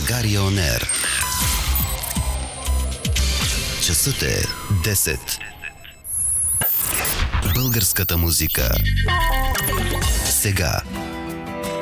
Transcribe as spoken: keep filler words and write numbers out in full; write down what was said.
България On Air. Часът е десет. Българската музика. Сега.